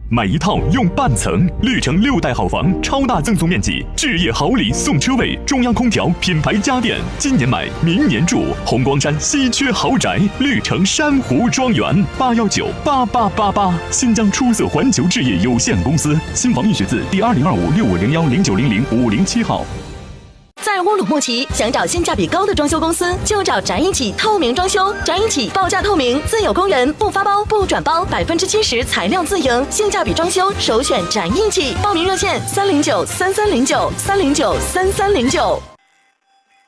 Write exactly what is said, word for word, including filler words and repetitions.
买一套用半层，绿城六代好房，超大赠送面积，置业好礼送车位，中央空调，品牌家电，今年买，明年住。红光山稀缺豪宅，绿城珊瑚庄园，八幺九八八八八。新疆出色环球置业有限公司，新房预选字第二零二五六五零幺零九零零五零七号。 在乌鲁木齐，想找性价比高的装修公司，就找宅一起透明装修。宅一起报价透明，自有工人，不发包不转包，百分之七十材料自营，性价比装修首选宅一起。报名热线：三零九三三零九三零九三三零九。